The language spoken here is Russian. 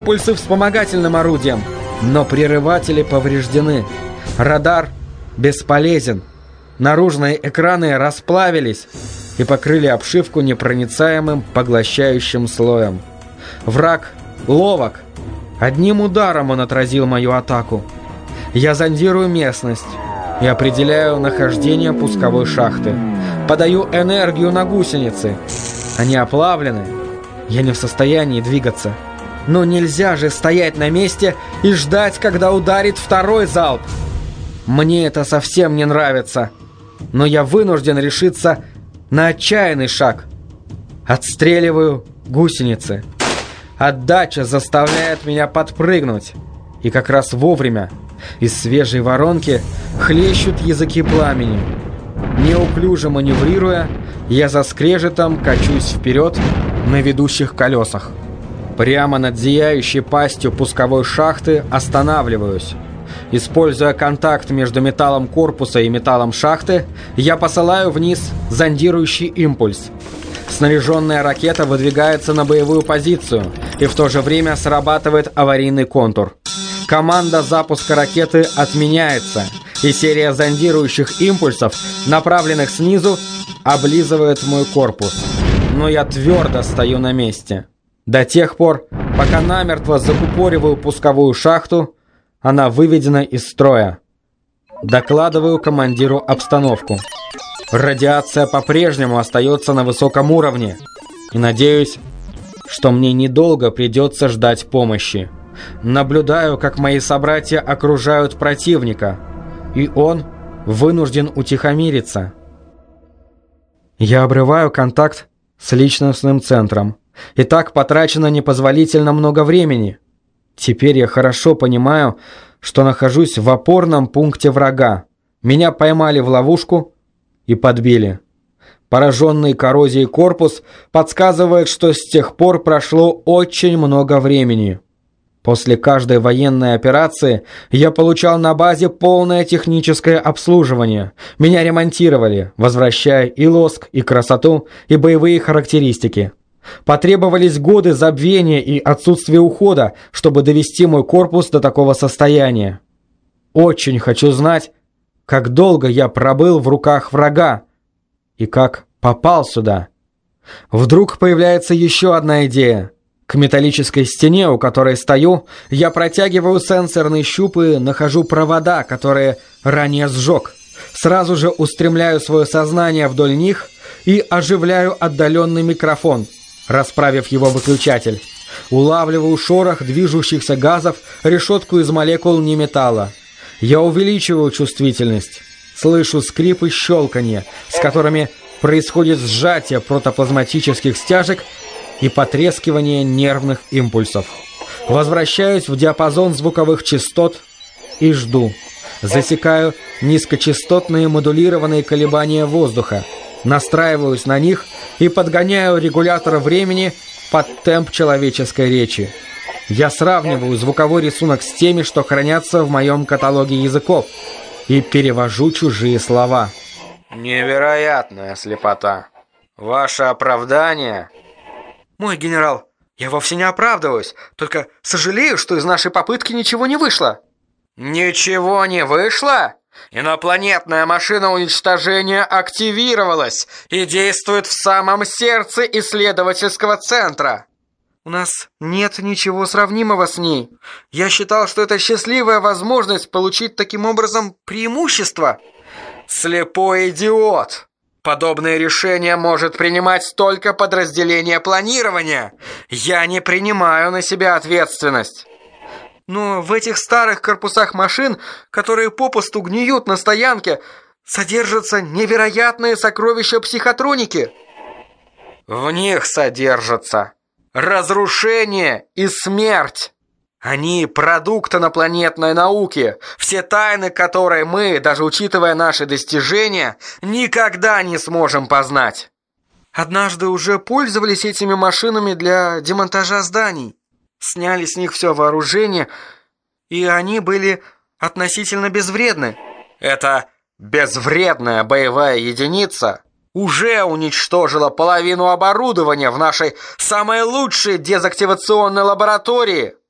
Пульсы вспомогательным орудием, но прерыватели повреждены. Радар бесполезен. Наружные экраны расплавились и покрыли обшивку непроницаемым поглощающим слоем. Враг ловок. Одним ударом он отразил мою атаку. Я зондирую местность и определяю нахождение пусковой шахты. Подаю энергию на гусеницы. Они оплавлены. Я не в состоянии двигаться. Но нельзя же стоять на месте и ждать, когда ударит второй залп. Мне это совсем не нравится. Но я вынужден решиться на отчаянный шаг. Отстреливаю гусеницы. Отдача заставляет меня подпрыгнуть. И как раз вовремя из свежей воронки хлещут языки пламени. Неуклюже маневрируя, я за скрежетом качусь вперед на ведущих колесах. Прямо над зияющей пастью пусковой шахты останавливаюсь. Используя контакт между металлом корпуса и металлом шахты, я посылаю вниз зондирующий импульс. Снаряженная ракета выдвигается на боевую позицию, и в то же время срабатывает аварийный контур. Команда запуска ракеты отменяется, и серия зондирующих импульсов, направленных снизу, облизывает мой корпус. Но я твердо стою на месте. До тех пор, пока намертво закупориваю пусковую шахту, она выведена из строя. Докладываю командиру обстановку. Радиация по-прежнему остается на высоком уровне. И надеюсь, что мне недолго придется ждать помощи. Наблюдаю, как мои собратья окружают противника. И он вынужден утихомириться. Я обрываю контакт с личностным центром. И так потрачено непозволительно много времени. Теперь я хорошо понимаю, что нахожусь в опорном пункте врага. Меня поймали в ловушку и подбили. Пораженный коррозией корпус подсказывает, что с тех пор прошло очень много времени. После каждой военной операции я получал на базе полное техническое обслуживание. Меня ремонтировали, возвращая и лоск, и красоту, и боевые характеристики. Потребовались годы забвения и отсутствия ухода, чтобы довести мой корпус до такого состояния. Очень хочу знать, как долго я пробыл в руках врага и как попал сюда. Вдруг появляется еще одна идея. К металлической стене, у которой стою, я протягиваю сенсорные щуп и нахожу провода, которые ранее сжег. Сразу же устремляю свое сознание вдоль них и оживляю отдаленный микрофон, расправив его выключатель. Улавливаю шорох движущихся газов, решетку из молекул неметалла. Я увеличиваю чувствительность. Слышу скрип и щелканье, с которыми происходит сжатие протоплазматических стяжек и потрескивание нервных импульсов. Возвращаюсь в диапазон звуковых частот и жду. Засекаю низкочастотные модулированные колебания воздуха. Настраиваюсь на них и подгоняю регулятор времени под темп человеческой речи. Я сравниваю звуковой рисунок с теми, что хранятся в моем каталоге языков, и перевожу чужие слова. Невероятная слепота. Ваше оправдание... Мой генерал, я вовсе не оправдываюсь, только сожалею, что из нашей попытки ничего не вышло. Ничего не вышло? Инопланетная машина уничтожения активировалась и действует в самом сердце исследовательского центра. У нас нет ничего сравнимого с ней. Я считал, что это счастливая возможность получить таким образом преимущество. Слепой идиот! Подобное решение может принимать только подразделение планирования. Я не принимаю на себя ответственность. Но в этих старых корпусах машин, которые попусту гниют на стоянке, содержатся невероятные сокровища психотроники. В них содержатся разрушение и смерть. Они продукт инопланетной науки, все тайны которой мы, даже учитывая наши достижения, никогда не сможем познать. Однажды уже пользовались этими машинами для демонтажа зданий. Сняли с них все вооружение, и они были относительно безвредны. Эта безвредная боевая единица уже уничтожила половину оборудования в нашей самой лучшей дезактивационной лаборатории.